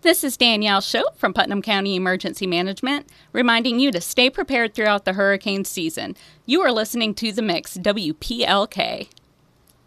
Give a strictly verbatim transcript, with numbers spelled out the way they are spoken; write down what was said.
This is Danielle Schopp from Putnam County Emergency Management, reminding you to stay prepared throughout the hurricane season. You are listening to The Mix, W P L K.